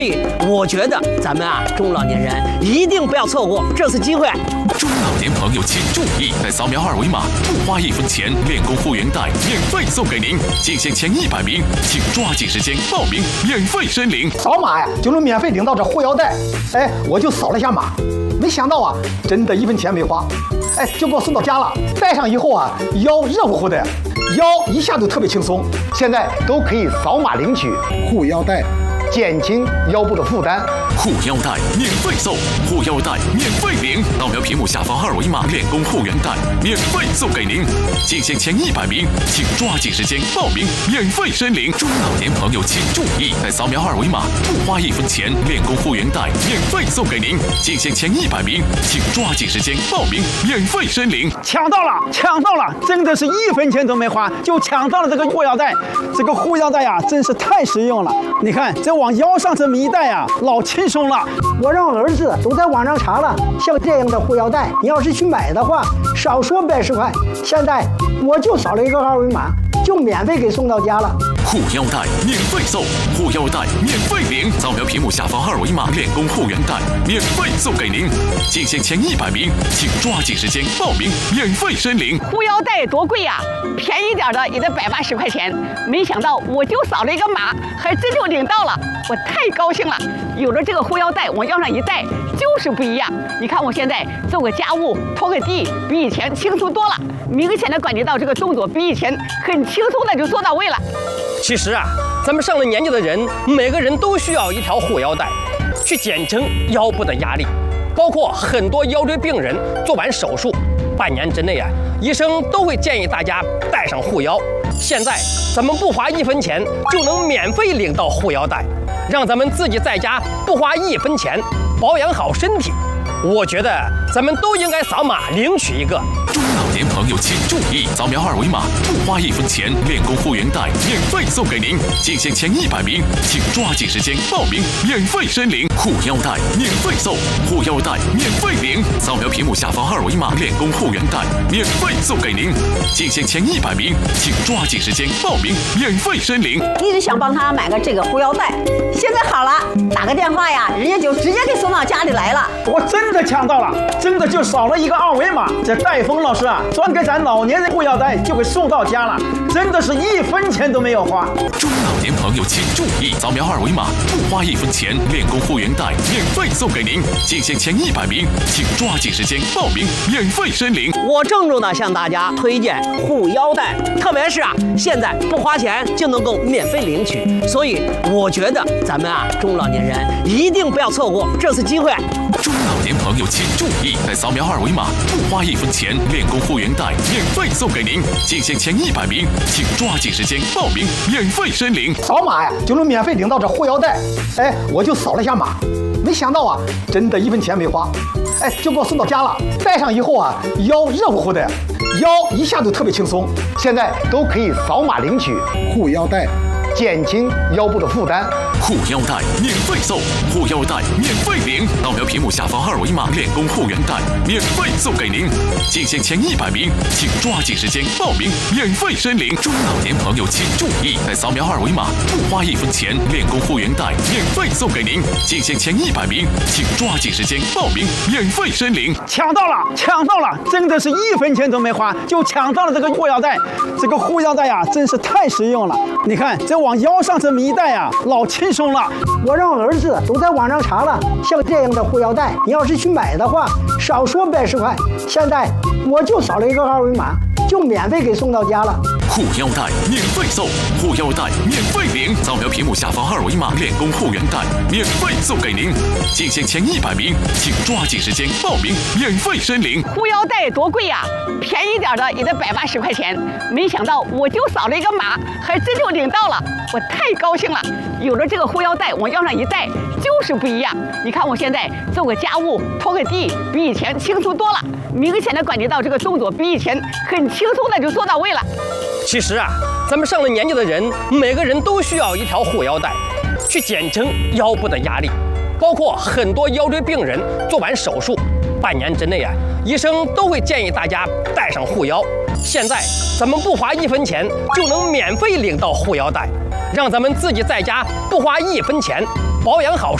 我觉得咱们中老年人一定不要错过这次机会。 中老年朋友请注意，在扫描二维码，不花1分钱，练功护眼带免费送给您。进线前100名，请抓紧时间报名，免费申领。 扫码呀，就能免费领到这护腰带。哎，我就扫了一下码，没想到真的1分钱没花，哎，就给我送到家了。戴上以后腰热乎乎的，腰一下就特别轻松。现在都可以扫码领取护腰带，减轻腰部的负担。 护腰带免费送，护腰带免费领。扫描屏幕下方二维码，练功护眼带免费送给您。进线前100名，请抓紧时间报名，免费申领。中老年朋友请注意，在扫描二维码，不花1分钱，练功护眼带免费送给您。进线前100名，请抓紧时间报名，免费申领。 抢到了，抢到了！真的是1分钱都没花就抢到了这个护腰带。这个护腰带真是太实用了。你看，这往腰上这么一戴老轻松了。 我让儿子都在网上查了，像这样的护腰带，你要是去买的话，少说110块。现在我就扫了一个二维码，就免费给送到家了。 护腰带免费送，护腰带免费领。扫描屏幕下方二维码，练功护眼带免费送给您。进线前100名，请抓紧时间报名，免费申领。 护腰带多贵呀，便宜点的也得180块钱。没想到我就扫了一个码，还真就领到了，我太高兴了。有了这个护腰带，往腰上一戴就是不一样。你看我现在做个家务、拖个地，比以前轻松多了，明显的感觉到这个动作比以前很轻松的就做到位了。 其实咱们上了年纪的人，每个人都需要一条护腰带，去减轻腰部的压力。包括很多腰椎病人做完手术，半年之内医生都会建议大家带上护腰。现在咱们不花1分钱就能免费领到护腰带，让咱们自己在家不花1分钱保养好身体。我觉得咱们都应该扫码领取一个。 中老年朋友请注意，扫描二维码，不花1分钱，练功护眼带免费送给您。进线前100名，请抓紧时间报名，免费申领。护腰带免费送，护腰带免费领。扫描屏幕下方二维码，练功护眼带免费送给您。进线前100名，请抓紧时间报名，免费申领。 一直想帮他买个这个护腰带，现在好了，打个电话人家就直接给送到家里来了。 我真的抢到了，真的就扫了一个二维码，这戴峰老师专给咱老年人护腰带就给送到家了，真的是1分钱都没有花。 中老年朋友请注意，扫描二维码，不花1分钱，练功护眼带免费送给您。进线前100名，请抓紧时间报名，免费申领。 我郑重的向大家推荐护腰带，特别是现在不花钱就能够免费领取，所以我觉得咱们中老年人一定不要错过这次机会。 中老年朋友请注意，在扫描二维码，不花1分钱，练功护眼带免费送给您。进线前100名，请抓紧时间报名，免费申领。 扫码呀，就能免费领到这护腰带。哎，我就扫了一下码，没想到真的1分钱没花，哎，就给我送到家了。戴上以后腰热乎乎的，腰一下就特别轻松。现在都可以扫码领取护腰带，减轻腰部的负担。 护腰带免费送，护腰带免费领。扫描屏幕下方二维码，练功护眼带免费送给您。进线前100名，请抓紧时间报名，免费申领。中老年朋友请注意，在扫描二维码，不花1分钱，练功护眼带免费送给您。进线前100名，请抓紧时间报名，免费申领。 抢到了，抢到了！真的是1分钱都没花就抢到了这个护腰带。这个护腰带真是太实用了。你看，这往腰上这么一戴老轻松了。 我让儿子都在网上查了，像这样的护腰带，你要是去买的话，少说110块。现在我就扫了一个二维码，就免费给送到家了。 护腰带免费送，护腰带免费领。扫描屏幕下方二维码，练功护眼带免费送给您。进线前100名，请抓紧时间报名，免费申领。 护腰带多贵呀，便宜点的也得180块钱。没想到我就扫了一个码，还真就领到了，我太高兴了。有了这个护腰带，往腰上一戴就是不一样。你看我现在做个家务、拖个地，比以前轻松多了，明显的感觉到这个动作比以前很轻松的就做到位了。 其实咱们上了年纪的人，每个人都需要一条护腰带，去减轻腰部的压力。包括很多腰椎病人做完手术，半年之内医生都会建议大家带上护腰。现在咱们不花1分钱就能免费领到护腰带，让咱们自己在家不花1分钱保养好